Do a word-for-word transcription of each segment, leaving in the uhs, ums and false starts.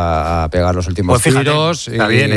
a pegar los últimos pues fíjate, tiros y bien,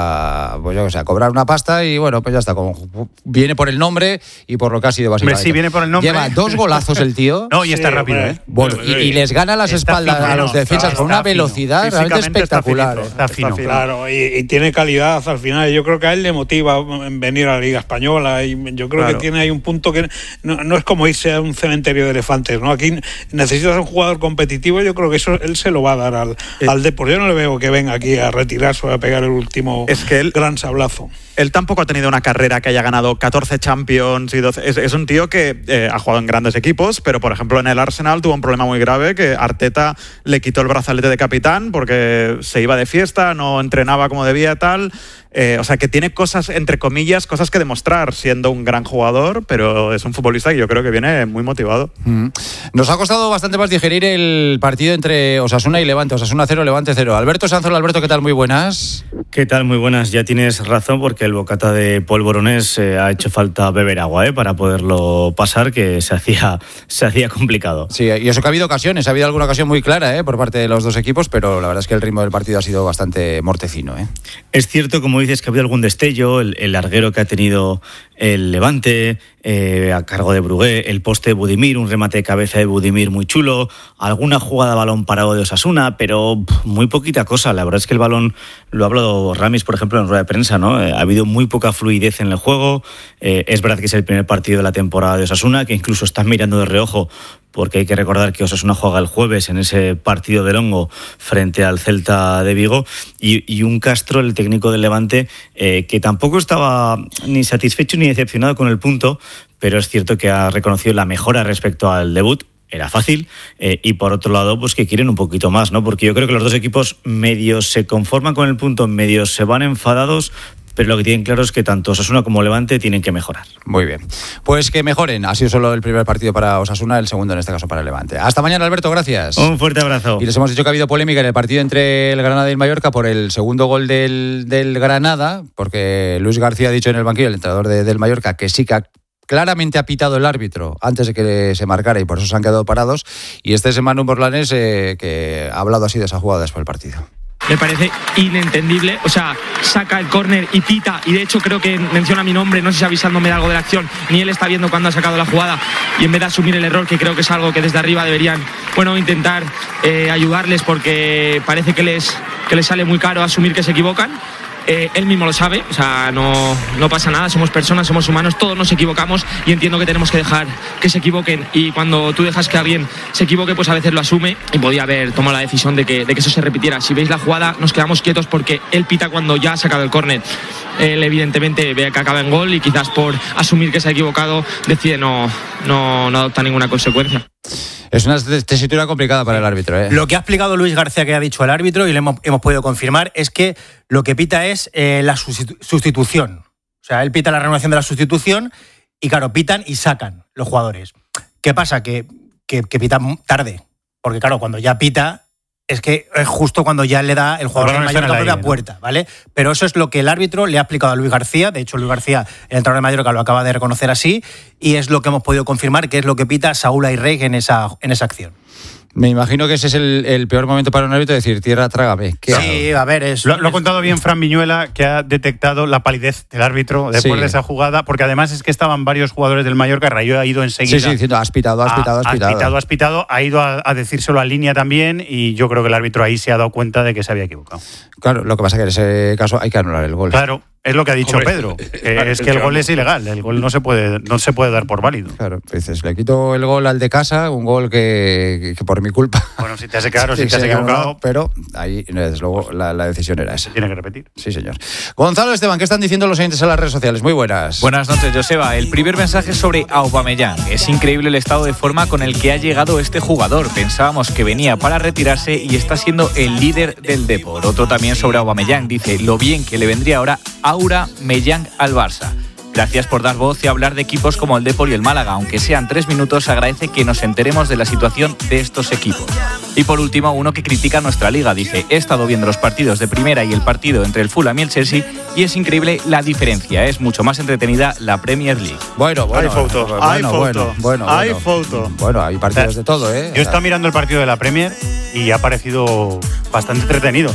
a, pues yo que sé, a cobrar una pasta y bueno, pues ya está, como viene por el nombre y por lo que ha sido básicamente. Hombre, sí, viene por el nombre. Lleva dos golazos el tío. No, y está Sí, rápido, hombre. ¿eh? Bueno, y, y les gana las Está espaldas fino, a los no, defensas está- con una está fino. velocidad realmente Físicamente está espectacular. finito, ¿eh? Está fino. Claro, y, y tiene calidad al final. Yo creo que a él le motiva en venir a la Liga Española y yo creo Claro. que tiene ahí un punto que no, no es como irse a un cementerio de elefantes, ¿no? Aquí necesitas un jugador competitivo, yo creo que eso él se lo va a dar al, Eh, al Depor. Yo no le veo que venga aquí a retirarse o a pegar el último Es que él- gran sablazo. Él tampoco ha tenido una carrera que haya ganado catorce Champions y doce. Es, es un tío que eh, ha jugado en grandes equipos, pero por ejemplo en el Arsenal tuvo un problema muy grave que Arteta le quitó el brazalete de capitán porque se iba de fiesta, no entrenaba como debía tal. Eh, o sea que tiene cosas, entre comillas, cosas que demostrar siendo un gran jugador, pero es un futbolista que yo creo que viene muy motivado. Mm. Nos ha costado bastante más digerir el partido entre Osasuna y Levante. Osasuna cero, Levante cero. Alberto Sanzola, Alberto, ¿qué tal? Muy buenas. ¿Qué tal? Muy buenas. Ya tienes razón porque el bocata de polvorones eh, ha hecho falta beber agua, ¿eh? Para poderlo pasar, que se hacía, se hacía complicado. Sí, y eso que ha habido ocasiones, ha habido alguna ocasión muy clara, ¿eh? Por parte de los dos equipos, pero la verdad es que el ritmo del partido ha sido bastante mortecino, ¿eh? Es cierto, como dices, que ha habido algún destello, el, el larguero que ha tenido el Levante eh, a cargo de Brugué, el poste de Budimir, un remate de cabeza de Budimir muy chulo, alguna jugada a balón parado de Osasuna, pero pff, muy poquita cosa. La verdad es que el balón, lo ha hablado Ramis, por ejemplo, en rueda de prensa, ¿no? Eh, ha habido muy poca fluidez en el juego. Eh, es verdad que es el primer partido de la temporada de Osasuna, que incluso están mirando de reojo, porque hay que recordar que Osasuna juega el jueves en ese partido del Hongo frente al Celta de Vigo, y, y un Castro, el técnico del Levante, eh, que tampoco estaba ni satisfecho ni decepcionado con el punto, pero es cierto que ha reconocido la mejora respecto al debut. Era fácil, eh, y por otro lado, pues que quieren un poquito más, ¿no? Porque yo creo que los dos equipos medios se conforman con el punto, medios se van enfadados, pero lo que tienen claro es que tanto Osasuna como Levante tienen que mejorar. Muy bien. Pues que mejoren. Ha sido solo el primer partido para Osasuna, el segundo en este caso para el Levante. Hasta mañana, Alberto, gracias. Un fuerte abrazo. Y les hemos dicho que ha habido polémica en el partido entre el Granada y el Mallorca por el segundo gol del, del Granada, porque Luis García ha dicho en el banquillo, el entrenador de, del Mallorca, que sí que ha claramente ha pitado el árbitro antes de que se marcara y por eso se han quedado parados. Y este es Manu Morlanes, eh, que ha hablado así de esa jugada después del partido. Me parece inentendible, o sea, saca el córner y pita, y de hecho creo que menciona mi nombre, no sé si avisándome de algo de la acción, ni él está viendo cuando ha sacado la jugada, y en vez de asumir el error, que creo que es algo que desde arriba deberían, bueno, intentar eh, ayudarles, porque parece que les, que les sale muy caro asumir que se equivocan. Eh, él mismo lo sabe, o sea, no, no pasa nada, somos personas, somos humanos, todos nos equivocamos y entiendo que tenemos que dejar que se equivoquen, y cuando tú dejas que alguien se equivoque, pues a veces lo asume, y podía haber tomado la decisión de que, de que eso se repitiera. Si veis la jugada, nos quedamos quietos porque él pita cuando ya ha sacado el córner. Él evidentemente ve que acaba en gol y quizás por asumir que se ha equivocado decide no, no, no adoptar ninguna consecuencia. Es una tesitura complicada para el árbitro, ¿eh? Lo que ha explicado Luis García, que ha dicho el árbitro, y le hemos, hemos podido confirmar, es que lo que pita es eh, la sustitución. O sea, él pita la renovación de la sustitución y, claro, pitan y sacan los jugadores. ¿Qué pasa? Que, que, que pitan tarde. Porque, claro, cuando ya pita, es que es justo cuando ya le da el jugador del Mallorca por la puerta, ¿vale? Pero eso es lo que el árbitro le ha explicado a Luis García. De hecho, Luis García, el entrenador de Mallorca, lo acaba de reconocer así, y es lo que hemos podido confirmar, que es lo que pita Saúl Airrey en esa, en esa acción. Me imagino que ese es el, el peor momento para un árbitro, decir, tierra, trágame. ¿Qué Sí, hago? a ver, es... Lo, lo ha contado bien Fran Viñuela, que ha detectado la palidez del árbitro después Sí. de esa jugada, porque además es que estaban varios jugadores del Mallorca. Rayo ha ido enseguida. Sí, sí, diciendo, has pitado, has pitado, has Ha- pitado. Has pitado, has pitado, ha ido a, a decírselo a Línea también, y yo creo que el árbitro ahí se ha dado cuenta de que se había equivocado. Claro, lo que pasa es que en ese caso hay que anular el gol. Claro, es lo que ha dicho Hombre, Pedro. que claro, es que el claro. gol es ilegal, el gol no se puede, no se puede dar por válido. Claro, dices, le quito el gol al de casa, un gol que, que por mi culpa. Bueno, si te has claro, si Sí, te has se ha equivocado, anulado, pero ahí, desde luego, la, la decisión era esa. tiene que repetir. Sí, señor. Gonzalo Esteban, ¿qué están diciendo los oyentes en las redes sociales? Muy buenas. Buenas noches, Joseba. El primer mensaje es sobre Aubameyang. Es increíble el estado de forma con el que ha llegado este jugador. Pensábamos que venía para retirarse y está siendo el líder del Depor. Otro también sobre Aubameyang. Dice, lo bien que le vendría ahora Aura Meyang al Barça. Gracias por dar voz y hablar de equipos como el Depor y el Málaga. Aunque sean tres minutos, agradece que nos enteremos de la situación de estos equipos. Y por último, uno que critica nuestra liga. Dice, he estado viendo los partidos de primera y el partido entre el Fulham y el Chelsea y es increíble la diferencia. Es mucho más entretenida la Premier League. Bueno, bueno. Hay foto, bueno, hay bueno, foto, bueno, hay bueno. foto. Bueno, hay partidos de todo, ¿eh? Yo estaba mirando el partido de la Premier y ha parecido bastante entretenido.